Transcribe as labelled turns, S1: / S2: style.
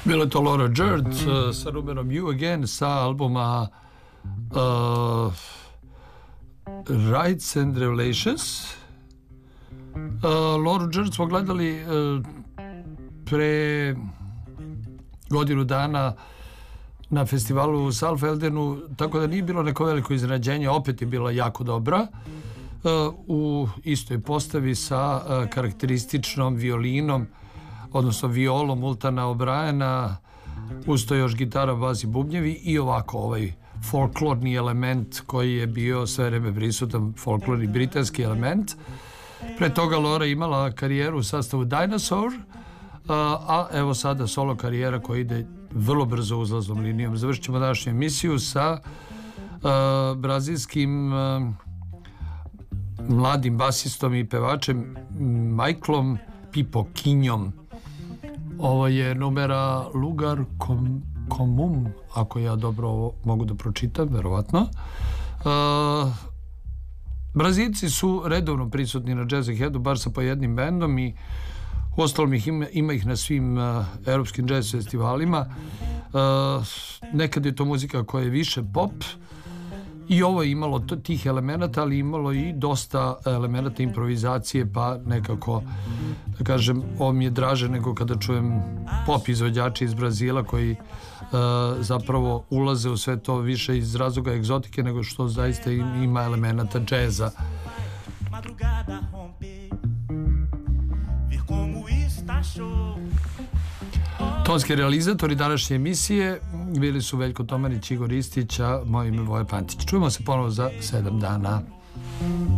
S1: Bila je to Laura Jerd sa numerom You Again sa albuma Rights and Revelations. Laura Jerd smo gledali pre godinu dana na festivalu u Saalfeldenu, tako da nije bilo neko veliko iznenađenje, opet je bila jako dobra u istoj postavi sa karakterističnom violinom, odnosno violom Ultana O'Briena, uz to još gitara, bas i bubnjevi i ovako ovaj folklorni element koji je bio sve vreme prisutan, folklorni britanski element. Pre toga Laura imala karijeru u sastavu Dinosaur, a evo sada solo karijera koja ide vrlo brzo uzlaznom linijom. Završit ćemo današnju emisiju sa brazilskim mladim basistom i pevačem Michaelom Pipoquinhom. Ovo je numera Lugar Comum, ako ja dobro ovo mogu da pročitam, verovatno. Brazilci su redovno prisutni na Jazz Aheadu, bar sa po jednim bendom, i uostalom ima ih na svim evropskim jazz festivalima. Nekad je to muzika koja je više pop, i ovo je imalo tih elemenata, ali imalo i dosta elemenata improvizacije, pa nekako, da kažem, ovo mi je draže nego kada čujem pop izvođače iz Brazila koji zapravo ulaze u sve to više iz razloga egzotike nego što zaista ima elemenata džeza. Tonski realizatori današnje emisije bili su Veljko Tomanić, Igor Istić, a moje ime Voja Pantić. Čujemo se ponovo za 7 dana.